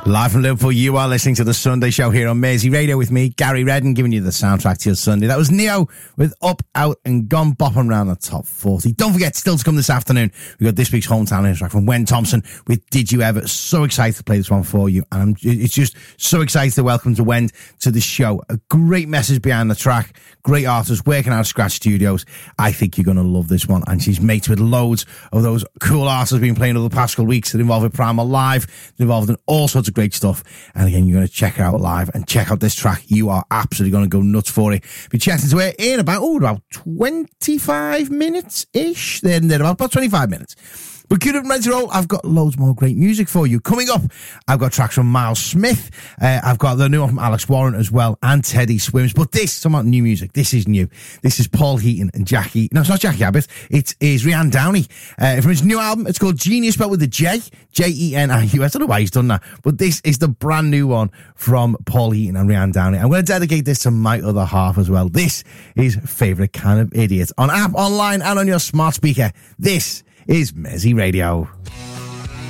Live from Liverpool, you are listening to The Sunday Show here on Mersey Radio with me, Gary Redden, giving you the soundtrack to your Sunday. That was Neo with Up, Out and Gone, bopping around the top 40. Don't forget, still to come this afternoon, we've got this week's hometown track from Wen Thompson with Did You Ever. So excited to play this one for you. And it's just so excited to welcome to Wen to the show. A great message behind the track, great artist working out of Scratch Studios. I think you're going to love this one. And she's mates with loads of those cool artists who've been playing over the past couple of weeks that involve with Primal Live, involved in all sorts of great stuff. And again, you're going to check her out live and check out this track. You are absolutely going to go nuts for it. Be chatting to her in about 25 minutes-ish. Then about 25 minutes. But keep up ready to roll. I've got loads more great music for you. Coming up, I've got tracks from Miles Smith. I've got the new one from Alex Warren as well, and Teddy Swims. But this, talking about new music, this is new. This is Paul Heaton and Jackie. No, it's not Jackie Abbott. It is Rianne Downey. From his new album, it's called Genius, spelled with a J. Jenius. I don't know why he's done that. But this is the brand new one from Paul Heaton and Rianne Downey. I'm going to dedicate this to my other half as well. This is Favourite Kind of Idiot. On app, online, and on your smart speaker. This is Mersey Radio.